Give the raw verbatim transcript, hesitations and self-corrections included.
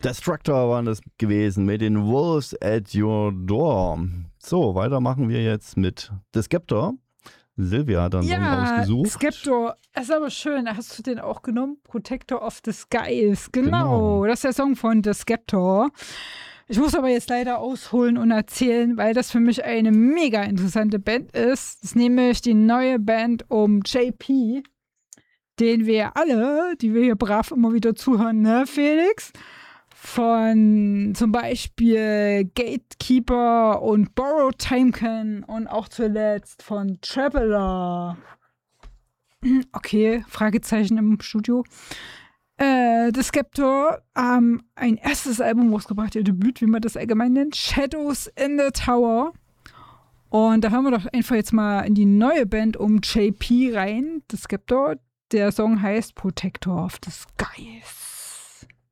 Destructor waren das gewesen mit den Wolves at Your Door. So, weiter machen wir jetzt mit The Skeptor. Silvia hat einen Song Ja, rausgesucht. Skeptor, ist aber schön. Hast du den auch genommen? Protector of the Skies. Genau, Genau. das ist der Song von The Skeptor. Ich muss aber jetzt leider ausholen und erzählen, weil das für mich eine mega interessante Band ist. Das ist nämlich die neue Band um J P, den wir alle, die wir hier brav immer wieder zuhören, ne, Felix? Von zum Beispiel Gatekeeper und Borrowed Time kennen und auch zuletzt von Traveler. Okay, Fragezeichen im Studio. Äh, The Skeptor haben ein erstes Album rausgebracht, ihr Debüt, wie man das allgemein nennt, Shadows in the Tower. Und da hören wir doch einfach jetzt mal in die neue Band um J P rein, The Skeptor. Der Song heißt Protector of the Skies.